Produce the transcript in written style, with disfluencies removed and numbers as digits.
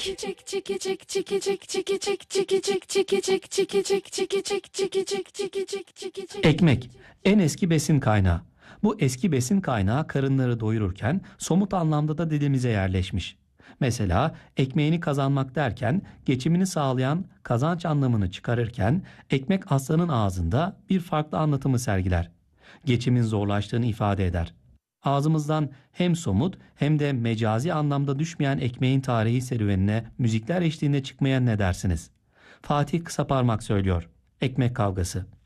Ekmek, en eski besin kaynağı. Bu eski besin kaynağı karınları doyururken somut anlamda da dilimize yerleşmiş. Mesela ekmeğini kazanmak derken geçimini sağlayan kazanç anlamını çıkarırken ekmek aslanın ağzında bir farklı anlatımı sergiler. Geçimin zorlaştığını ifade eder. Ağzımızdan hem somut hem de mecazi anlamda düşmeyen ekmeğin tarihi serüvenine müzikler eşliğinde çıkmaya ne dersiniz? Fatih Kısaparmak söylüyor. Ekmek kavgası.